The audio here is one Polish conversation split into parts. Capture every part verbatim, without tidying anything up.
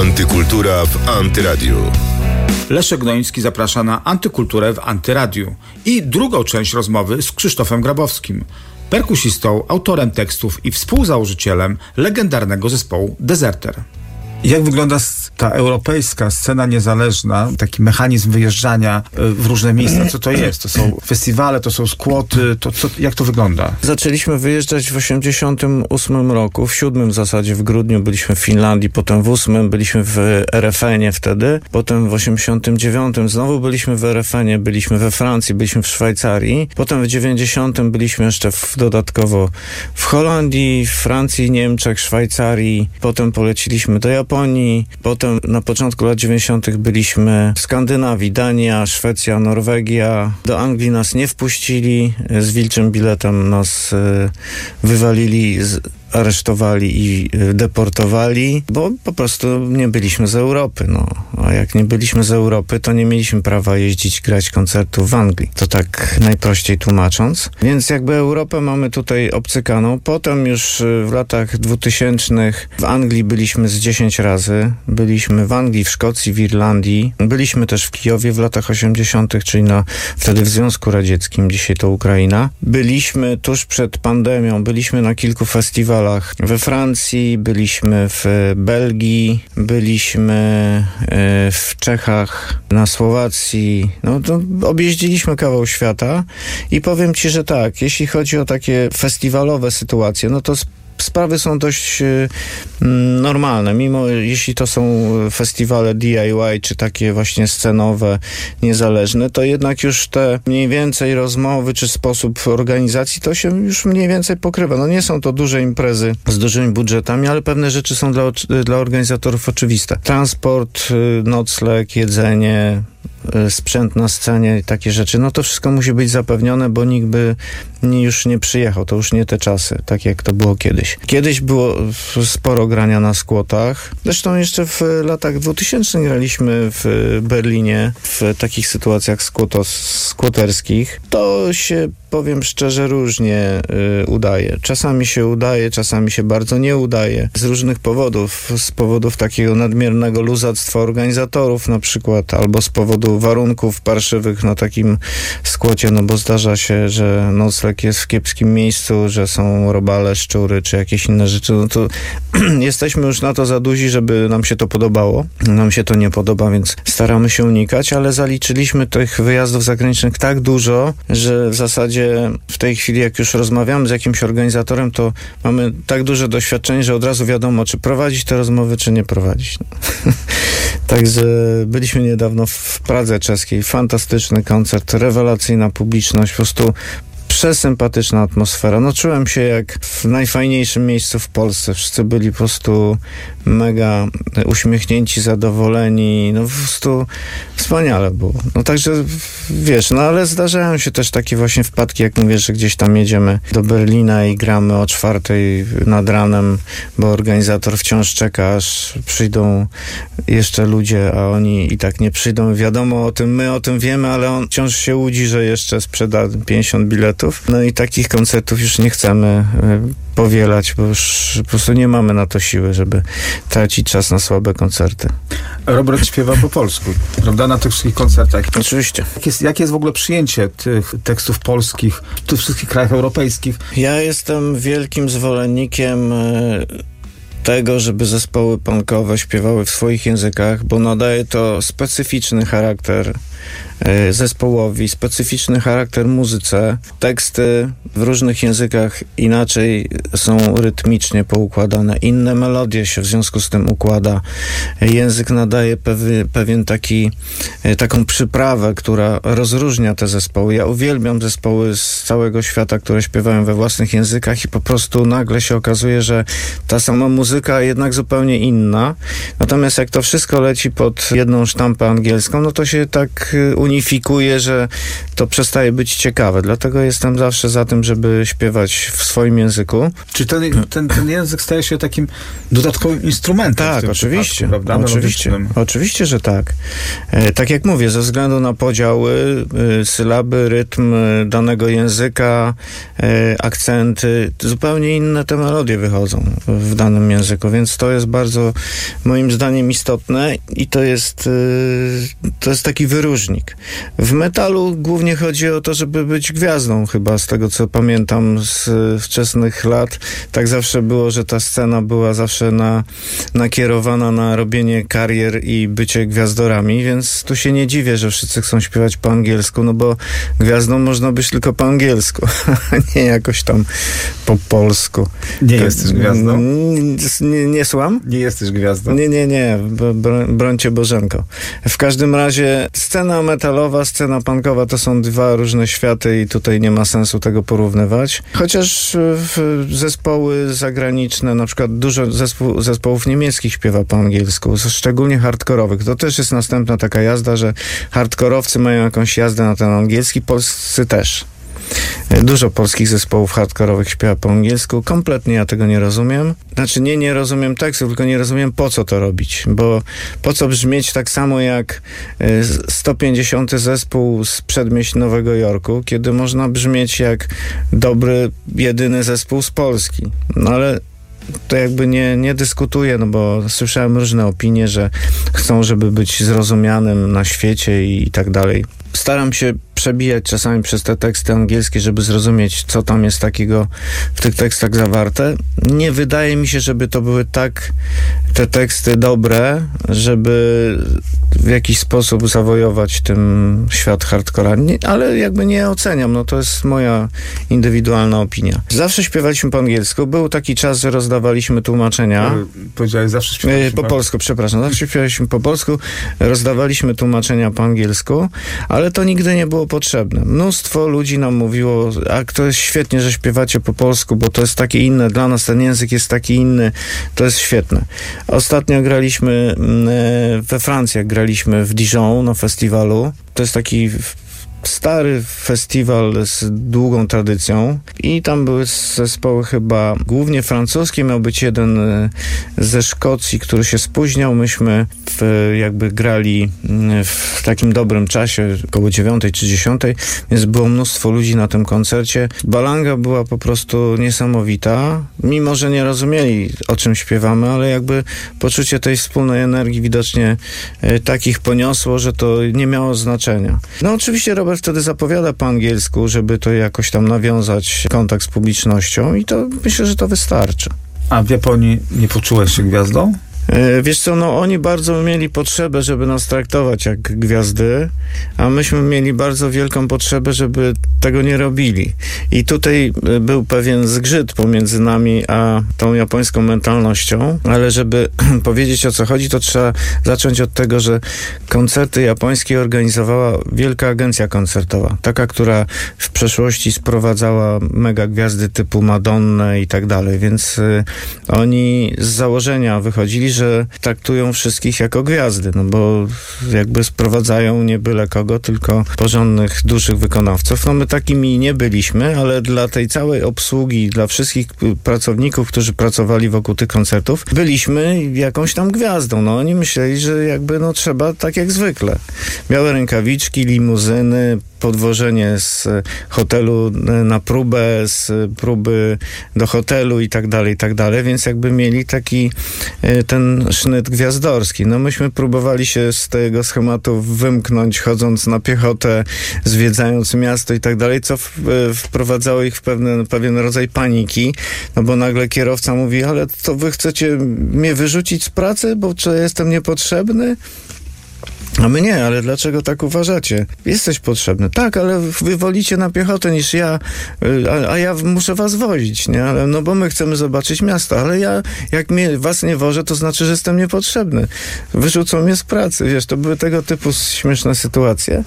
Antykultura w Antyradiu. Leszek Gnoński zaprasza na Antykulturę w Antyradiu i drugą część rozmowy z Krzysztofem Grabowskim, perkusistą, autorem tekstów i współzałożycielem legendarnego zespołu Dezerter. Jak wygląda ta europejska scena niezależna, taki mechanizm wyjeżdżania w różne miejsca? Co to jest? To są festiwale, to są skłoty, to, co, jak to wygląda? Zaczęliśmy wyjeżdżać w osiemdziesiątym ósmym roku, w siódmym w zasadzie w grudniu byliśmy w Finlandii, potem w ósmym byliśmy w er ef enie wtedy, potem w osiemdziesiątym dziewiątym znowu byliśmy w er ef enie, byliśmy we Francji, byliśmy w Szwajcarii, potem w dziewięćdziesiątym byliśmy jeszcze w, dodatkowo w Holandii, w Francji, Niemczech, Szwajcarii, potem poleciliśmy do Japonii, Japonii. Potem na początku lat dziewięćdziesiątych byliśmy w Skandynawii, Dania, Szwecja, Norwegia. Do Anglii nas nie wpuścili. Z wilczym biletem nas y, wywalili, z, aresztowali i deportowali, bo po prostu nie byliśmy z Europy. No. A jak nie byliśmy z Europy, to nie mieliśmy prawa jeździć, grać koncertów w Anglii. To tak najprościej tłumacząc. Więc jakby Europę mamy tutaj obcykaną. Potem już w latach dwutysięcznych w Anglii byliśmy z dziesięć razy. Byliśmy w Anglii, w Szkocji, w Irlandii. Byliśmy też w Kijowie w latach osiemdziesiątych, czyli na, wtedy w Związku Radzieckim, dzisiaj to Ukraina. Byliśmy tuż przed pandemią, byliśmy na kilku festiwalach we Francji, byliśmy w Belgii, byliśmy w Czechach, na Słowacji. No to objeździliśmy kawał świata i powiem ci, że tak, jeśli chodzi o takie festiwalowe sytuacje, no to sprawy są dość y, normalne, mimo jeśli to są festiwale D I Y, czy takie właśnie scenowe, niezależne, to jednak już te mniej więcej rozmowy, czy sposób organizacji, to się już mniej więcej pokrywa. No nie są to duże imprezy z dużymi budżetami, ale pewne rzeczy są dla, dla organizatorów oczywiste. Transport, y, nocleg, jedzenie, sprzęt na scenie i takie rzeczy, no to wszystko musi być zapewnione, bo nikt by nie, już nie przyjechał, to już nie te czasy, tak jak to było kiedyś. Kiedyś było sporo grania na skłotach, zresztą jeszcze w latach dwutysięcznych graliśmy w Berlinie w takich sytuacjach skłotos, skłoterskich. To się, powiem szczerze, różnie y, udaje. Czasami się udaje, czasami się bardzo nie udaje. Z różnych powodów. Z powodów takiego nadmiernego luzactwa organizatorów na przykład, albo z powodu warunków parszywych na takim skłocie, no bo zdarza się, że nocleg jest w kiepskim miejscu, że są robale, szczury, czy jakieś inne rzeczy, no to jesteśmy już na to za duzi, żeby nam się to podobało. Nam się to nie podoba, więc staramy się unikać, ale zaliczyliśmy tych wyjazdów zagranicznych tak dużo, że w zasadzie w tej chwili, jak już rozmawiamy z jakimś organizatorem, to mamy tak duże doświadczenie, że od razu wiadomo, czy prowadzić te rozmowy, czy nie prowadzić. No. Także byliśmy niedawno w Pradze czeskiej. Fantastyczny koncert, rewelacyjna publiczność, po prostu przesympatyczna atmosfera. No czułem się jak w najfajniejszym miejscu w Polsce. Wszyscy byli po prostu mega uśmiechnięci, zadowoleni. No po prostu wspaniale było. No także wiesz, no ale zdarzają się też takie właśnie wpadki, jak mówię, że gdzieś tam jedziemy do Berlina i gramy o czwartej nad ranem, bo organizator wciąż czeka, aż przyjdą jeszcze ludzie, a oni i tak nie przyjdą. Wiadomo o tym, my o tym wiemy, ale on wciąż się łudzi, że jeszcze sprzeda pięćdziesiąt biletów. No i takich koncertów już nie chcemy powielać, bo już po prostu nie mamy na to siły, żeby tracić czas na słabe koncerty. Robert śpiewa po polsku, prawda, na tych wszystkich koncertach. Oczywiście. Jak jest, jakie jest w ogóle przyjęcie tych tekstów polskich w tych wszystkich krajach europejskich? Ja jestem wielkim zwolennikiem tego, żeby zespoły punkowe śpiewały w swoich językach, bo nadaje to specyficzny charakter zespołowi, specyficzny charakter muzyce. Teksty w różnych językach inaczej są rytmicznie poukładane. Inne melodie się w związku z tym układa. Język nadaje pewy, pewien taki, taką przyprawę, która rozróżnia te zespoły. Ja uwielbiam zespoły z całego świata, które śpiewają we własnych językach i po prostu nagle się okazuje, że ta sama muzyka jednak zupełnie inna. Natomiast jak to wszystko leci pod jedną sztampę angielską, no to się tak tak unifikuje, że to przestaje być ciekawe. Dlatego jestem zawsze za tym, żeby śpiewać w swoim języku. Czy ten, ten, ten język staje się takim dodatkowym instrumentem? Tak, w tym oczywiście. Przypadku, oczywiście. Oczywiście, że tak. E, tak jak mówię, ze względu na podziały, e, sylaby, rytm e, danego języka, e, akcenty, zupełnie inne te melodie wychodzą w danym języku, więc to jest bardzo moim zdaniem istotne i to jest, e, to jest taki wyróżnik. W metalu głównie chodzi o to, żeby być gwiazdą chyba, z tego co pamiętam z wczesnych lat. Tak zawsze było, że ta scena była zawsze na, nakierowana na robienie karier i bycie gwiazdorami, więc tu się nie dziwię, że wszyscy chcą śpiewać po angielsku, no bo gwiazdą można być tylko po angielsku, a nie jakoś tam po polsku. Nie to, jesteś gwiazdą? Nie, nie, nie słucham? Nie jesteś gwiazdą? Nie, nie, nie. Bro, brońcie Bożenko. W każdym razie scena metalowa, scena punkowa to są dwa różne światy i tutaj nie ma sensu tego porównywać. Chociaż w zespoły zagraniczne, na przykład dużo zespół, zespołów niemieckich śpiewa po angielsku, szczególnie hardkorowych. To też jest następna taka jazda, że hardkorowcy mają jakąś jazdę na ten angielski, polscy też. Dużo polskich zespołów hardkorowych śpiewa po angielsku. Kompletnie ja tego nie rozumiem. Znaczy nie, nie rozumiem tekstu, tylko nie rozumiem po co to robić. Bo po co brzmieć tak samo jak sto pięćdziesiąty zespół z przedmieść Nowego Jorku, kiedy można brzmieć jak dobry, jedyny zespół z Polski. No ale to jakby nie, nie dyskutuję, no bo słyszałem różne opinie, że chcą, żeby być zrozumianym na świecie i, i tak dalej. Staram się przebijać czasami przez te teksty angielskie, żeby zrozumieć, co tam jest takiego w tych tekstach zawarte. Nie wydaje mi się, żeby to były tak te teksty dobre, żeby w jakiś sposób zawojować tym świat hardcora. Nie, ale jakby nie oceniam, no to jest moja indywidualna opinia. Zawsze śpiewaliśmy po angielsku. Był taki czas, że rozdawaliśmy tłumaczenia. Powiedziałeś, zawsze śpiewaliśmy po polsku, przepraszam. Zawsze śpiewaliśmy po polsku, rozdawaliśmy tłumaczenia po angielsku, ale to nigdy nie było potrzebne. Mnóstwo ludzi nam mówiło, a to jest świetnie, że śpiewacie po polsku, bo to jest takie inne, dla nas ten język jest taki inny, to jest świetne. Ostatnio graliśmy we Francji, jak graliśmy w Dijon na festiwalu. To jest taki stary festiwal z długą tradycją i tam były zespoły chyba głównie francuskie, miał być jeden ze Szkocji, który się spóźniał. Myśmy w, jakby grali w takim dobrym czasie, około dziewiątej czy dziesiątej, więc było mnóstwo ludzi na tym koncercie. Balanga była po prostu niesamowita, mimo że nie rozumieli, o czym śpiewamy, ale jakby poczucie tej wspólnej energii widocznie takich poniosło, że to nie miało znaczenia. No oczywiście Robert wtedy zapowiada po angielsku, żeby to jakoś tam nawiązać kontakt z publicznością i to myślę, że to wystarczy. A w Japonii nie poczułeś się gwiazdą? Wiesz co, no oni bardzo mieli potrzebę, żeby nas traktować jak gwiazdy, a myśmy mieli bardzo wielką potrzebę, żeby tego nie robili. I tutaj był pewien zgrzyt pomiędzy nami a tą japońską mentalnością, ale żeby powiedzieć, o co chodzi, to trzeba zacząć od tego, że koncerty japońskie organizowała wielka agencja koncertowa, taka, która w przeszłości sprowadzała mega gwiazdy typu Madonnę i tak dalej, więc y, oni z założenia wychodzili, że traktują wszystkich jako gwiazdy, no bo jakby sprowadzają nie byle kogo, tylko porządnych, dużych wykonawców. No my takimi nie byliśmy, ale dla tej całej obsługi, dla wszystkich pracowników, którzy pracowali wokół tych koncertów, byliśmy jakąś tam gwiazdą. No oni myśleli, że jakby no trzeba tak jak zwykle. Białe rękawiczki, limuzyny, podwożenie z hotelu na próbę, z próby do hotelu i tak dalej, i tak dalej, więc jakby mieli taki ten sznyt gwiazdorski. No myśmy próbowali się z tego schematu wymknąć, chodząc na piechotę, zwiedzając miasto i tak dalej, co w, wprowadzało ich w pewien, pewien rodzaj paniki, no bo nagle kierowca mówi, ale to wy chcecie mnie wyrzucić z pracy, bo czy jestem niepotrzebny? A my nie, ale dlaczego tak uważacie? Jesteś potrzebny. Tak, ale wy wolicie na piechotę niż ja, a, a ja muszę was wozić, nie? Ale, no bo my chcemy zobaczyć miasto, ale ja, jak mnie, was nie wożę, to znaczy, że jestem niepotrzebny. Wyrzucą mnie z pracy, wiesz, to były tego typu śmieszne sytuacje.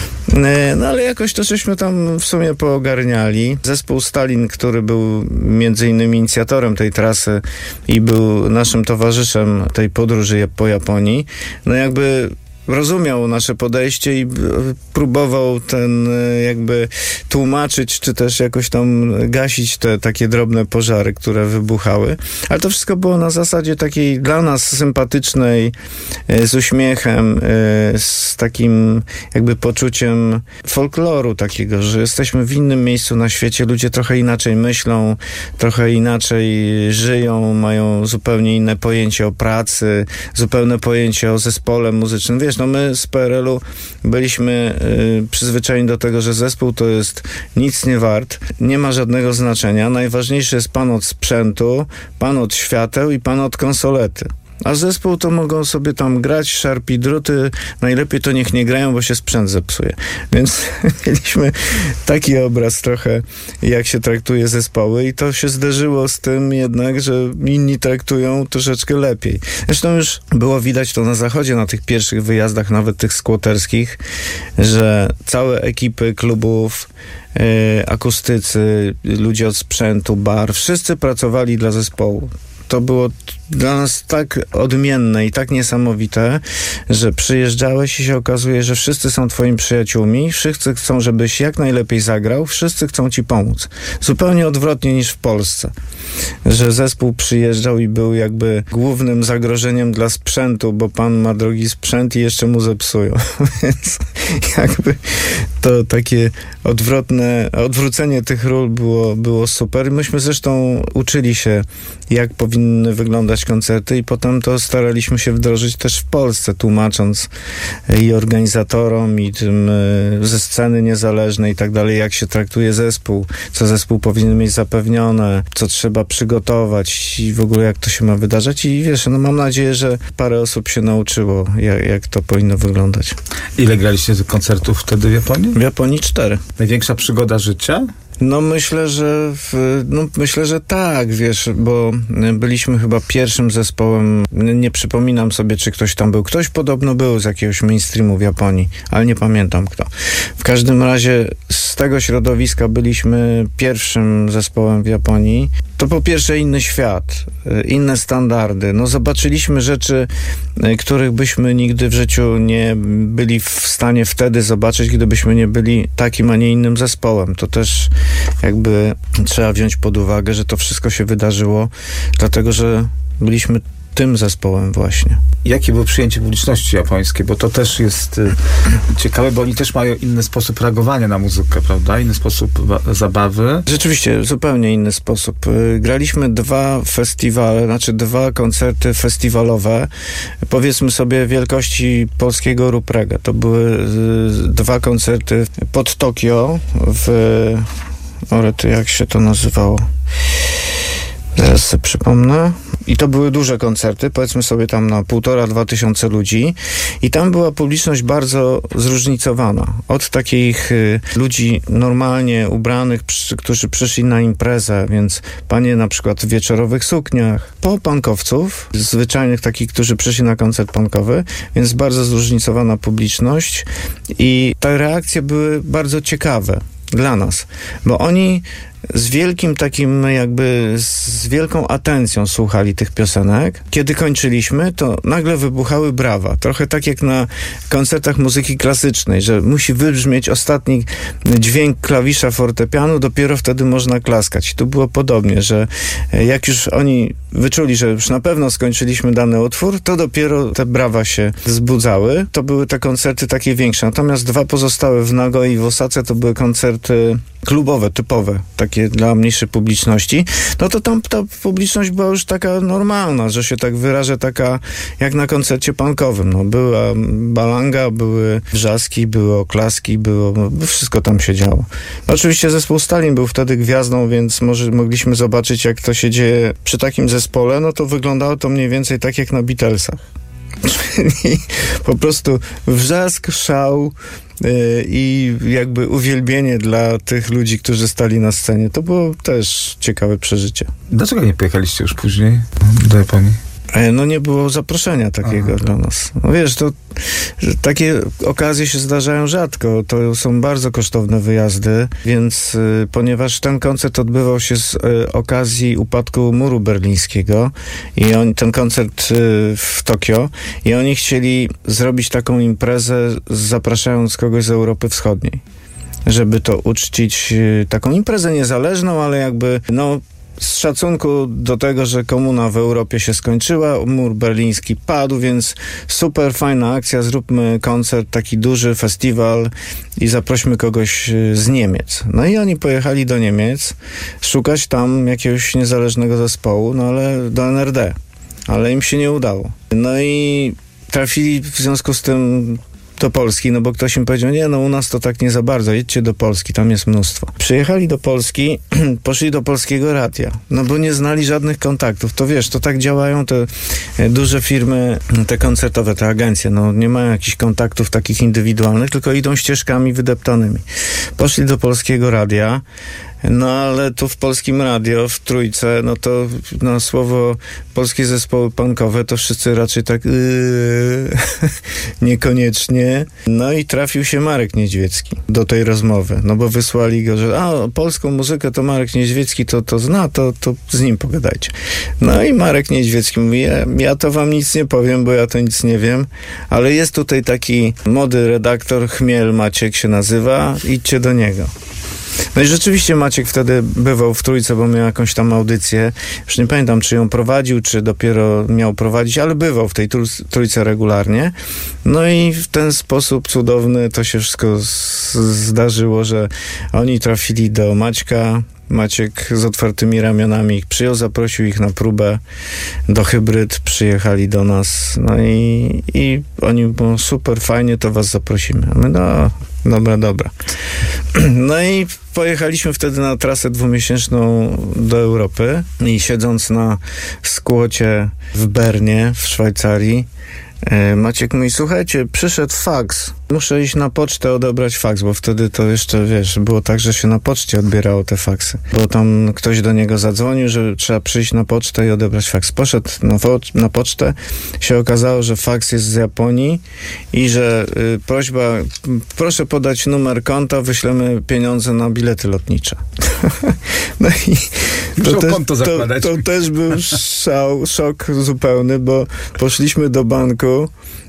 No ale jakoś to żeśmy tam w sumie poogarniali. Zespół Stalin, który był między innymi inicjatorem tej trasy i był naszym towarzyszem tej podróży po Japonii, no jakby rozumiał nasze podejście i próbował ten jakby tłumaczyć, czy też jakoś tam gasić te takie drobne pożary, które wybuchały. Ale to wszystko było na zasadzie takiej dla nas sympatycznej, z uśmiechem, z takim jakby poczuciem folkloru takiego, że jesteśmy w innym miejscu na świecie, ludzie trochę inaczej myślą, trochę inaczej żyją, mają zupełnie inne pojęcie o pracy, zupełne pojęcie o zespole muzycznym. Wiesz, no my z P R L u byliśmy y, przyzwyczajeni do tego, że zespół to jest nic nie wart, nie ma żadnego znaczenia. Najważniejszy jest pan od sprzętu, pan od świateł i pan od konsolety. A zespół to mogą sobie tam grać, szarpi druty, najlepiej to niech nie grają, bo się sprzęt zepsuje. Więc mieliśmy taki obraz trochę, jak się traktuje zespoły i to się zderzyło z tym jednak, że inni traktują troszeczkę lepiej. Zresztą już było widać to na zachodzie, na tych pierwszych wyjazdach, nawet tych skłoterskich, że całe ekipy klubów, yy, akustycy, ludzie od sprzętu, bar, wszyscy pracowali dla zespołu. To było dla nas tak odmienne i tak niesamowite, że przyjeżdżałeś i się okazuje, że wszyscy są twoimi przyjaciółmi, wszyscy chcą, żebyś jak najlepiej zagrał, wszyscy chcą ci pomóc. Zupełnie odwrotnie niż w Polsce. Że zespół przyjeżdżał i był jakby głównym zagrożeniem dla sprzętu, bo pan ma drogi sprzęt i jeszcze mu zepsują. Więc jakby to takie odwrotne, odwrócenie tych ról było, było super. Myśmy zresztą uczyli się, jak powinny wyglądać koncerty i potem to staraliśmy się wdrożyć też w Polsce, tłumacząc i organizatorom, i tym ze sceny niezależnej i tak dalej, jak się traktuje zespół, co zespół powinien mieć zapewnione, co trzeba przygotować i w ogóle jak to się ma wydarzać. I wiesz, no mam nadzieję, że parę osób się nauczyło, jak, jak to powinno wyglądać. Ile graliście tych koncertów wtedy w Japonii? W Japonii cztery. Największa przygoda życia? No myślę, że w, no myślę, że tak, wiesz, bo byliśmy chyba pierwszym zespołem, nie, nie przypominam sobie, czy ktoś tam był. Ktoś podobno był z jakiegoś mainstreamu w Japonii, ale nie pamiętam kto. W każdym razie z tego środowiska byliśmy pierwszym zespołem w Japonii. To po pierwsze inny świat, inne standardy. No zobaczyliśmy rzeczy, których byśmy nigdy w życiu nie byli w stanie wtedy zobaczyć, gdybyśmy nie byli takim, a nie innym zespołem. To też jakby trzeba wziąć pod uwagę, że to wszystko się wydarzyło, dlatego że byliśmy tym zespołem właśnie. Jakie było przyjęcie publiczności japońskiej? Bo to też jest y, ciekawe, bo oni też mają inny sposób reagowania na muzykę, prawda? Inny sposób ba- zabawy. Rzeczywiście, zupełnie inny sposób. Y, graliśmy dwa festiwale, znaczy dwa koncerty festiwalowe, powiedzmy sobie wielkości polskiego Ruprega. To były y, dwa koncerty pod Tokio w... Orety, jak się to nazywało? Zaraz sobie przypomnę. I to były duże koncerty, powiedzmy sobie tam na półtora, dwa tysiące ludzi. I tam była publiczność bardzo zróżnicowana. Od takich y, ludzi normalnie ubranych, przy, którzy przyszli na imprezę, więc panie na przykład w wieczorowych sukniach, po punkowców, zwyczajnych takich, którzy przyszli na koncert punkowy, więc bardzo zróżnicowana publiczność. I te reakcje były bardzo ciekawe dla nas, bo oni z wielkim takim jakby, z wielką atencją słuchali tych piosenek. Kiedy kończyliśmy, to nagle wybuchały brawa. Trochę tak jak na koncertach muzyki klasycznej, że musi wybrzmieć ostatni dźwięk klawisza fortepianu, dopiero wtedy można klaskać. I tu było podobnie, że jak już oni wyczuli, że już na pewno skończyliśmy dany utwór, to dopiero te brawa się wzbudzały. To były te koncerty takie większe. Natomiast dwa pozostałe w Nago i w Osace to były koncerty klubowe, typowe, takie dla mniejszej publiczności, no to tam ta publiczność była już taka normalna, że się tak wyrażę, taka jak na koncercie punkowym. No, była balanga, były wrzaski, były oklaski, było, no, wszystko tam się działo. Oczywiście zespół Stalin był wtedy gwiazdą, więc może mogliśmy zobaczyć, jak to się dzieje przy takim zespole, no to wyglądało to mniej więcej tak jak na Beatlesach. Czyli po prostu wrzask, szał yy, i jakby uwielbienie dla tych ludzi, którzy stali na scenie. To było też ciekawe przeżycie. Dlaczego nie pojechaliście już później do Japonii? No nie było zaproszenia takiego Aha. dla nas. No wiesz, to takie okazje się zdarzają rzadko. To są bardzo kosztowne wyjazdy, więc y, ponieważ ten koncert odbywał się z y, okazji upadku muru berlińskiego i on, ten koncert y, w Tokio i oni chcieli zrobić taką imprezę, zapraszając kogoś z Europy Wschodniej, żeby to uczcić, y, taką imprezę niezależną, ale jakby no z szacunku do tego, że komuna w Europie się skończyła, mur berliński padł, więc super fajna akcja, zróbmy koncert, taki duży festiwal i zaprośmy kogoś z Niemiec. No i oni pojechali do Niemiec szukać tam jakiegoś niezależnego zespołu, no ale do N R D. Ale im się nie udało. No i trafili w związku z tym do Polski, no bo ktoś im powiedział, nie, no u nas to tak nie za bardzo, jedźcie do Polski, tam jest mnóstwo. Przyjechali do Polski, poszli do Polskiego Radia, no bo nie znali żadnych kontaktów. To wiesz, to tak działają te duże firmy, te koncertowe, te agencje, no nie mają jakichś kontaktów takich indywidualnych, tylko idą ścieżkami wydeptanymi. Poszli do Polskiego Radia, no ale tu w Polskim Radio, w Trójce, no to na słowo polskie zespoły punkowe to wszyscy raczej tak yy, niekoniecznie. No i trafił się Marek Niedźwiecki do tej rozmowy, no bo wysłali go, że a, polską muzykę to Marek Niedźwiecki to, to zna, to, to z nim pogadajcie. No i Marek Niedźwiecki mówi, ja, ja to wam nic nie powiem, bo ja to nic nie wiem, ale jest tutaj taki młody redaktor, Chmiel Maciek się nazywa, idźcie do niego. No i rzeczywiście Maciek wtedy bywał w Trójce, bo miał jakąś tam audycję. Już nie pamiętam, czy ją prowadził, czy dopiero miał prowadzić, ale bywał w tej Trójce regularnie. No i w ten sposób cudowny to się wszystko z- zdarzyło, że oni trafili do Maćka. Maciek z otwartymi ramionami ich przyjął, zaprosił ich na próbę do Hybryd, przyjechali do nas, no i, i oni mówią, super, fajnie, to was zaprosimy. A my, no, dobra, dobra. No i pojechaliśmy wtedy na trasę dwumiesięczną do Europy i siedząc na skłocie w Bernie, w Szwajcarii, Maciek mówi, słuchajcie, przyszedł faks. Muszę iść na pocztę odebrać faks, bo wtedy to jeszcze, wiesz, było tak, że się na poczcie odbierało te faksy. Bo tam ktoś do niego zadzwonił, że trzeba przyjść na pocztę i odebrać faks. Poszedł na, na pocztę, się okazało, że faks jest z Japonii i że y, prośba, proszę podać numer konta, wyślemy pieniądze na bilety lotnicze. No i to też, konto zakładać. To, to też był szał, szok zupełny, bo poszliśmy do banku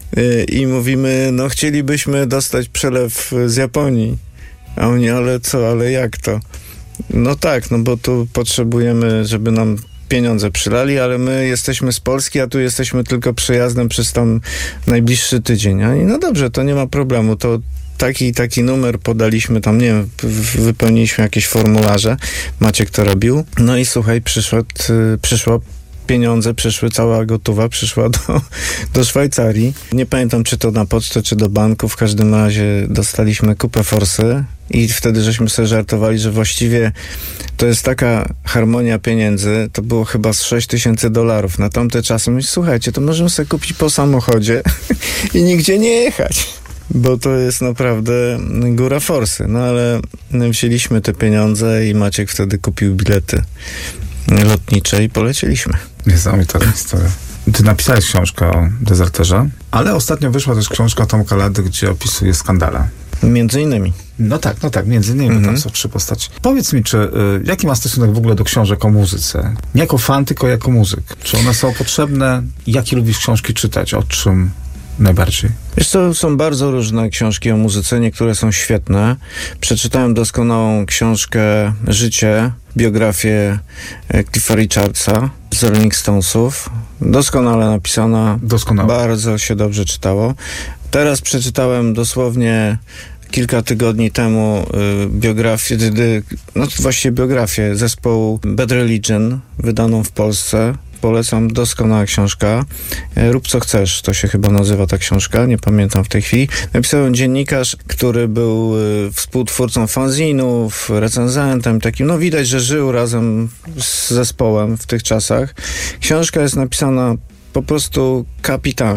i mówimy, no chcielibyśmy dostać przelew z Japonii. A oni, ale co, ale jak to? No tak, no bo tu potrzebujemy, żeby nam pieniądze przylali, ale my jesteśmy z Polski, a tu jesteśmy tylko przejazdem przez tam najbliższy tydzień. A oni, no dobrze, to nie ma problemu, to taki taki numer podaliśmy tam, nie wiem, wypełniliśmy jakieś formularze, Maciek to robił. No i słuchaj, przyszło, przyszło pieniądze, przyszły, cała gotowa przyszła do, do Szwajcarii. Nie pamiętam, czy to na pocztę, czy do banku. W każdym razie dostaliśmy kupę forsy i wtedy żeśmy sobie żartowali, że właściwie to jest taka harmonia pieniędzy, to było chyba z sześć tysięcy dolarów. Na tamte czasy mówię, słuchajcie, to możemy sobie kupić po samochodzie i nigdzie nie jechać, bo to jest naprawdę góra forsy. No ale wzięliśmy te pieniądze i Maciek wtedy kupił bilety lotnicze i polecieliśmy. Niesamowita historia. Ty napisałeś książkę o dezerterze, ale ostatnio wyszła też książka Tomka Lady, gdzie opisuje skandale. Między innymi. No tak, no tak, między innymi, mm-hmm. tam są trzy postaci. Powiedz mi, czy y, jaki masz stosunek w ogóle do książek o muzyce? Nie jako fan, tylko jako muzyk. Czy one są potrzebne? Jakie lubisz książki czytać? O czym najbardziej? Wiesz co, są bardzo różne książki o muzyce, niektóre są świetne. Przeczytałem doskonałą książkę Życie, biografię Cliffa Richardsa z Rolling Stonesów. Doskonale napisana. Doskonale. Bardzo się dobrze czytało. Teraz przeczytałem dosłownie kilka tygodni temu y, biografię, y, y, no właściwie biografię zespołu Bad Religion, wydaną w Polsce. Polecam, doskonała książka. Rób co chcesz, to się chyba nazywa ta książka, nie pamiętam w tej chwili. Napisał dziennikarz, który był y, współtwórcą fanzinów, recenzentem takim, no widać, że żył razem z zespołem w tych czasach. Książka jest napisana po prostu kapitalnie.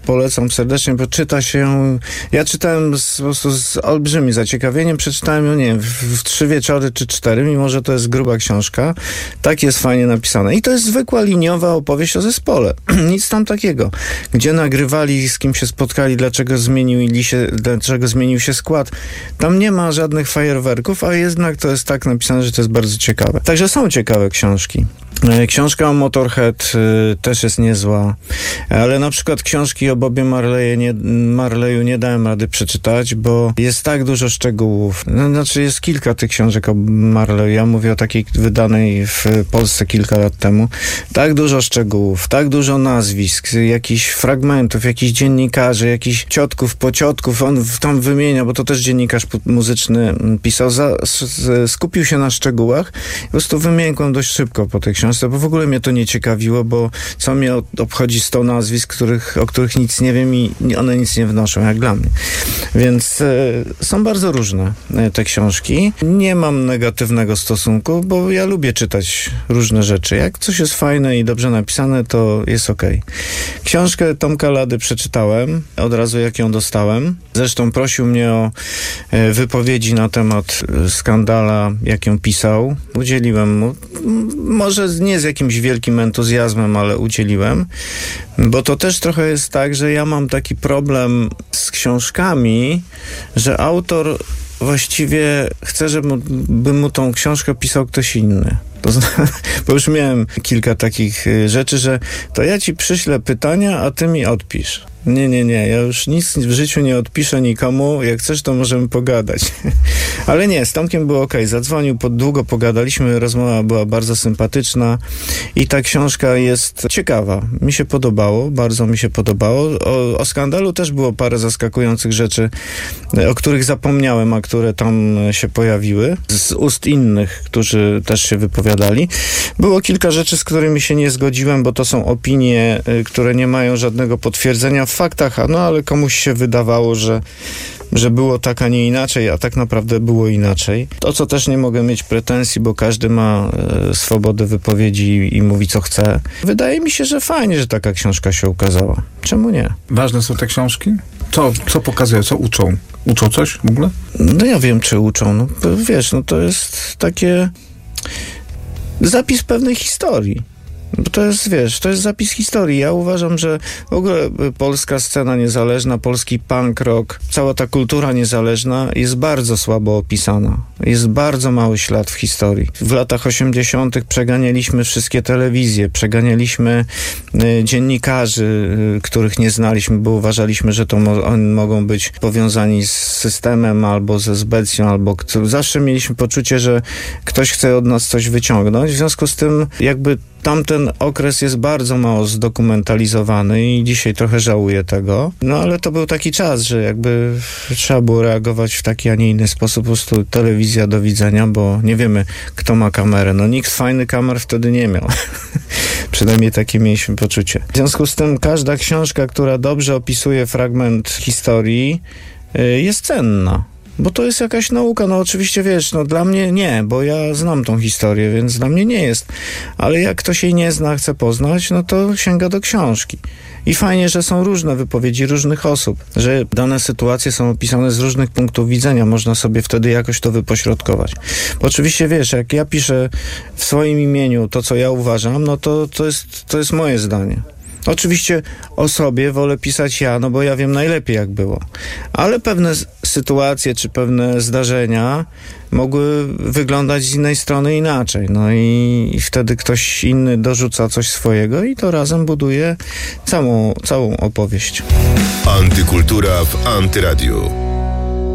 polecam serdecznie, bo czyta się ją, ja czytałem z, po prostu z olbrzymim zaciekawieniem, przeczytałem ją, nie wiem, w, w trzy wieczory czy cztery, mimo że to jest gruba książka, tak jest fajnie napisane. I to jest zwykła liniowa opowieść o zespole. Nic tam takiego. Gdzie nagrywali, z kim się spotkali, dlaczego zmienili się, dlaczego zmienił się skład. Tam nie ma żadnych fajerwerków, a jednak to jest tak napisane, że to jest bardzo ciekawe. Także są ciekawe książki. Książka o Motorhead y, też jest niezła, ale na przykład książki o Bobie Marleyu nie, Marleyu nie dałem rady przeczytać, bo jest tak dużo szczegółów. No, znaczy jest kilka tych książek o Marleyu. Ja mówię o takiej wydanej w Polsce kilka lat temu. Tak dużo szczegółów, tak dużo nazwisk, jakichś fragmentów, jakichś dziennikarzy, jakichś ciotków, pociotków. On tam wymienia, bo to też dziennikarz muzyczny pisał, za, skupił się na szczegółach. Po prostu wymiękłem dość szybko po tej książce, bo w ogóle mnie to nie ciekawiło, bo co mnie obchodzi sto nazwisk, których, o których nic nie wiem i one nic nie wnoszą, jak dla mnie. Więc e, są bardzo różne e, te książki. Nie mam negatywnego stosunku, bo ja lubię czytać różne rzeczy. Jak coś jest fajne i dobrze napisane, to jest okej. Książkę Tomka Lady przeczytałem, od razu jak ją dostałem. Zresztą prosił mnie o e, wypowiedzi na temat e, skandala, jak ją pisał. Udzieliłem mu. Może nie z jakimś wielkim entuzjazmem, ale udzieliłem, bo to też trochę jest tak, że ja mam taki problem z książkami, że autor właściwie chce, żeby by mu tą książkę pisał ktoś inny. To zna, bo już miałem kilka takich rzeczy, że to ja ci przyślę pytania, a ty mi odpisz. Nie, nie, nie, ja już nic w życiu nie odpiszę nikomu, jak chcesz, to możemy pogadać. Ale nie, z Tomkiem było okej, zadzwonił, pod długo pogadaliśmy, rozmowa była bardzo sympatyczna i ta książka jest ciekawa. Mi się podobało, bardzo mi się podobało. O, o skandalu też było parę zaskakujących rzeczy, o których zapomniałem, a które tam się pojawiły, z ust innych, którzy też się wypowiadali. Było kilka rzeczy, z którymi się nie zgodziłem, bo to są opinie, które nie mają żadnego potwierdzenia w faktach, no ale komuś się wydawało, że, że było tak, a nie inaczej, a tak naprawdę było inaczej. To, co też nie mogę mieć pretensji, bo każdy ma e, swobodę wypowiedzi i, i mówi, co chce. Wydaje mi się, że fajnie, że taka książka się ukazała. Czemu nie? Ważne są te książki? Co, co pokazują, co uczą? Uczą coś w ogóle? No ja wiem, czy uczą. No, wiesz, no to jest takie zapis pewnej historii. Bo to jest, wiesz, to jest zapis historii. Ja uważam, że w ogóle polska scena niezależna, polski punk rock, cała ta kultura niezależna jest bardzo słabo opisana. Jest bardzo mały ślad w historii. W latach osiemdziesiątych przeganialiśmy wszystkie telewizje, przeganialiśmy y, dziennikarzy, y, których nie znaliśmy, bo uważaliśmy, że to mo- oni mogą być powiązani z systemem albo ze zbecją, albo k- zawsze mieliśmy poczucie, że ktoś chce od nas coś wyciągnąć. W związku z tym jakby tamten okres jest bardzo mało zdokumentalizowany i dzisiaj trochę żałuję tego. No ale to był taki czas, że jakby trzeba było reagować w taki, a nie inny sposób. Po prostu telewizja do widzenia, bo nie wiemy, kto ma kamerę. No nikt fajny kamer wtedy nie miał. Przynajmniej takie mieliśmy poczucie. W związku z tym każda książka, która dobrze opisuje fragment historii, jest cenna. Bo to jest jakaś nauka, no oczywiście wiesz, no dla mnie nie, bo ja znam tą historię, więc dla mnie nie jest. Ale jak ktoś jej nie zna, chce poznać, no to sięga do książki. I fajnie, że są różne wypowiedzi różnych osób, że dane sytuacje są opisane z różnych punktów widzenia, można sobie wtedy jakoś to wypośrodkować. Bo oczywiście wiesz, jak ja piszę w swoim imieniu to, co ja uważam, no to to jest, to jest moje zdanie. Oczywiście o sobie wolę pisać ja, no bo ja wiem najlepiej, jak było. Ale pewne sytuacje czy pewne zdarzenia mogły wyglądać z innej strony inaczej. No i, i wtedy ktoś inny dorzuca coś swojego i to razem buduje całą, całą opowieść. Antykultura w Antyradiu.